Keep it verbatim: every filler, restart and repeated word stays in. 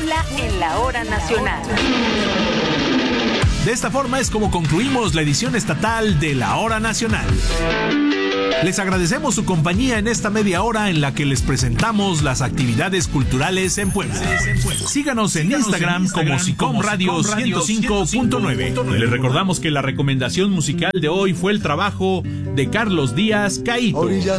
Puebla en la hora nacional. De esta forma es como concluimos la edición estatal de la Hora Nacional. Les agradecemos su compañía en esta media hora en la que les presentamos las actividades culturales en Puebla. Síganos en Instagram como Sicom Radio ciento cinco punto nueve. Les recordamos que la recomendación musical de hoy fue el trabajo de Carlos Díaz Caíto.